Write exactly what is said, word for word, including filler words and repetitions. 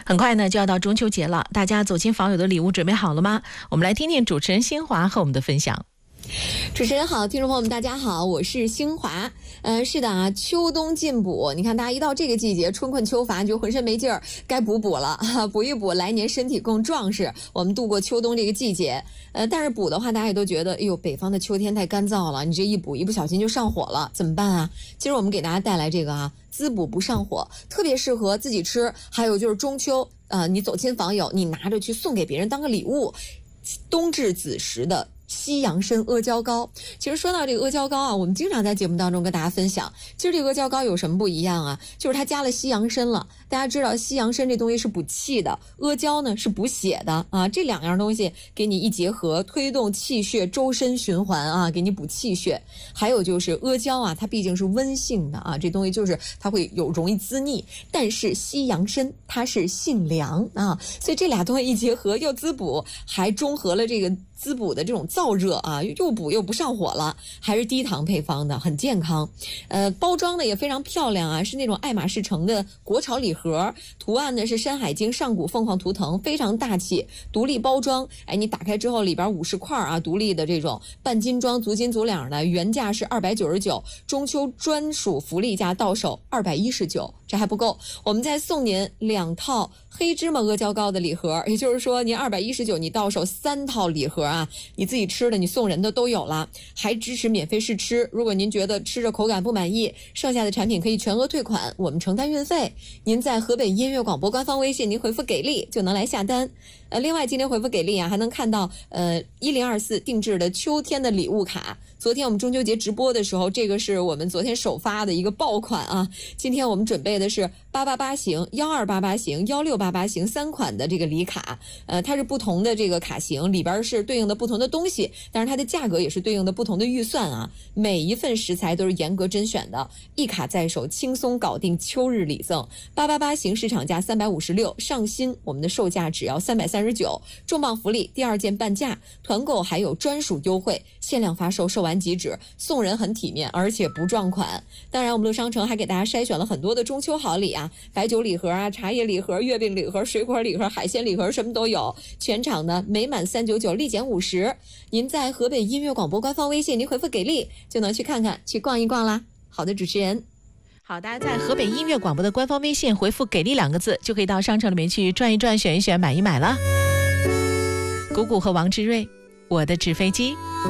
很快呢就要到中秋节了，大家走亲访友的礼物准备好了吗？我们来听听主持人新华和我们的分享。 主持人好，听众朋友们大家好，我是新华。呃，是的啊，秋冬进补，你看大家一到这个季节，春困秋乏，就浑身没劲儿，该补补了，哈，补一补，来年身体更壮实，我们度过秋冬这个季节。呃，但是补的话，大家也都觉得，哎呦，北方的秋天太干燥了，你这一补，一不小心就上火了，怎么办啊？今儿我们给大家带来这个啊，滋补不上火，特别适合自己吃，还有就是中秋，呃，你走亲访友，你拿着去送给别人当个礼物，冬至子时的西洋参阿胶糕。其实说到这个阿胶糕啊，我们经常在节目当中跟大家分享，其实这个阿胶糕有什么不一样啊？就是它加了西洋参了。大家知道西洋参这东西是补气的，阿胶呢是补血的啊，这两样东西给你一结合，推动气血周身循环啊，给你补气血。还有就是阿胶啊，它毕竟是温性的啊，这东西就是它会有容易滋腻，但是西洋参它是性凉啊，所以这俩东西一结合，又滋补，还中和了这个滋补的这种燥热啊，又补又不上火了，还是低糖配方的，很健康。呃，包装的也非常漂亮啊，是那种爱马仕城的国潮礼盒，图案呢是山海经、上古凤凰图腾，非常大气，独立包装。哎，你打开之后里边五十块啊，独立的这种半斤装、足斤足两的，原价是二百九十九，中秋专属福利价到手二百一十九，这还不够，我们再送您两套黑芝麻阿胶糕的礼盒，也就是说您二百一十九，你到手三套礼盒啊，你自己吃的、你送人的都有了，还支持免费试吃。如果您觉得吃着口感不满意，剩下的产品可以全额退款，我们承担运费。您在河北音乐广播官方微信，您回复给力就能来下单。呃，另外今天回复给力啊，还能看到呃一零二四定制的秋天的礼物卡。昨天我们中秋节直播的时候，这个是我们昨天首发的一个爆款啊。今天我们准备的是八八八型、幺二八八型、幺六八八型三款的这个礼卡，呃，它是不同的这个卡型，里边是对应的不同的东西，但是它的价格也是对应的不同的预算啊。每一份食材都是严格甄选的，一卡在手，轻松搞定秋日礼赠。八八八型市场价三百五十六，上新我们的售价只要三百三十九，重磅福利，第二件半价，团购还有专属优惠，限量发售，售完即止，送人很体面，而且不撞款。当然我们乐商城还给大家筛选了很多的中秋好礼啊，白酒礼盒啊，茶叶礼盒、月饼礼盒、水果礼盒、海鲜礼盒，什么都有。全场呢每满三九九立减五十，您在河北音乐广播官方微信您回复给力就能去看看去逛一逛啦。好的，主持人。 好，大家在河北音乐广播的官方微信回复给力两个字，就可以到商场里面去转一转、选一选、买一买了。谷谷和王志瑞，我的纸飞机。